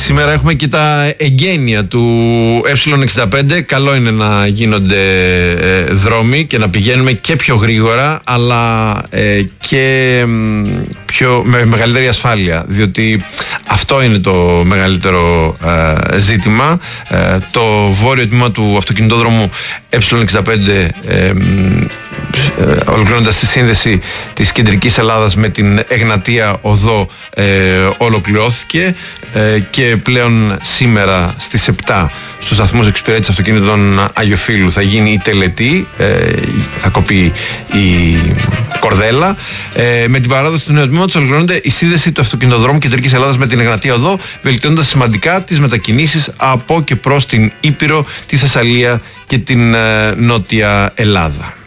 Σήμερα έχουμε και τα εγγένεια του Ε65. Καλό είναι να γίνονται δρόμοι και να πηγαίνουμε και πιο γρήγορα, αλλά και με μεγαλύτερη ασφάλεια, διότι αυτό είναι το μεγαλύτερο ζήτημα. Το βόρειο τμήμα του αυτοκινητόδρομου Ε65, ολοκληρώνοντας τη σύνδεση της κεντρικής Ελλάδας με την Εγνατία οδό, ολοκληρώθηκε και πλέον σήμερα στις 7 στους σταθμούς εξυπηρέτησης αυτοκίνητων Αγιοφύλου θα γίνει η τελετή, θα κοπεί η κορδέλα. Με την παράδοση του νέου τμήματος ολοκληρώνεται η σύνδεση του αυτοκινητοδρόμου κεντρικής Ελλάδας με την Εγνατία οδό, βελτιώνοντας σημαντικά τις μετακινήσεις από και προς την Ήπειρο, τη Θεσσαλία και την Νότια Ελλάδα.